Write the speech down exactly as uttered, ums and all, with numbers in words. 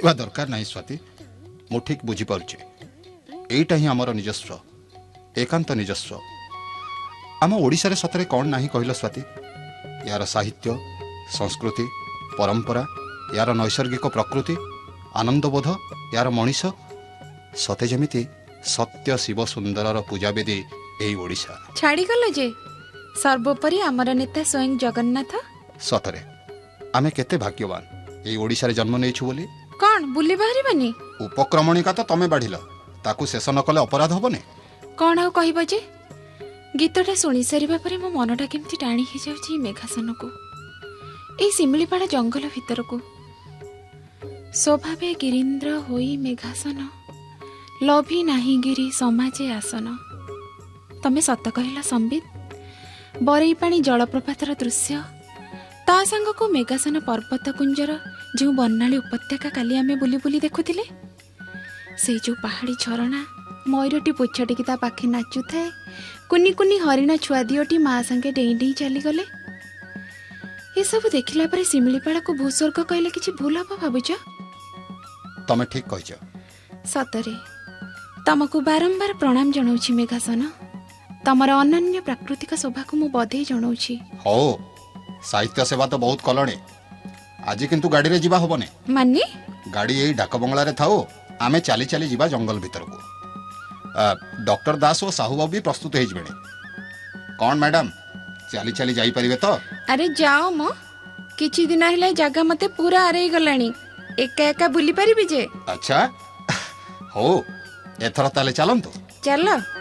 बुझा दरकार नहीं स्वाति मु ठीक बुझीपारे यहीटा ही आमर निजस्व एकांत निजस्व आम ओडिशा रे सतरे कौन नहीं कहल स्वाति यार साहित्य संस्कृति परंपरा यार नैसर्गिक प्रकृति आनंदबोध यार मनीष सते जमिति सत्य शिव सुंदर पूजा बेदी एई ओडिशा छाड़ी गल जे सर्वोपरि आमर नेता स्वयं जगन्नाथ सतरे आमे केते भाग्यवान एई ओडिशा रे जन्म नेइछु बोली कौन बुली बाहरिबानी उपक्रमणिका तो तमे बाढ़िल ताकू शेष न कले अपराध हबने कौन आउ कहब जे गीतटा शुणी सारिबा परे मो मनटा केमती टाणी हो जाउछि मेघासन को ए सिमिलीपाड़ा जंगल भितर को स्वभावे गिरीन्द्र होई मेघासन लभी नाही गिरी समाजे आसन तमे सत कहला संबित बरई पानी जलप्रपातर दृश्य ता संग को मेघासन पर्वत कुंजर जो बर्णाली उपत्यका काली आमे बुली बुली देखुथिले से जो पहाड़ी झरणा मयूरटी पोछटी की ता पाखे नाचु थाए कुनी कुनी हरिण छुआ दियोटी माँ संगे डेई डेई चली गले ये सब देखिला परे सिमिलीपाड़ा को भूस्वर्ग कहले किछि भूल हबो भाबुछ तमे ठीक कहछ सतरे तमको बारंबार प्रणाम जणाउछि मेघासन तमर अनन्य प्राकृतिक शोभा को मु बधे जणाउछि हो साहित्य सेवा तो बहुत कलणे आज किंतु गाड़ी रे जीवा होबने माने गाड़ी एई ढाक बंगला रे थाओ आमे चाली चाली जीवा जंगल भीतर को डॉक्टर दास और साहू बाबू भी प्रस्तुत हेज बेणे कौन मैडम चाली चाली जाई परिबे तो अरे जाओ मो किछि दिन हला जगह मते पूरा आरे गलानी एका एका बुली परिबे जे अच्छा हो एथरा ताले चलम तो चलो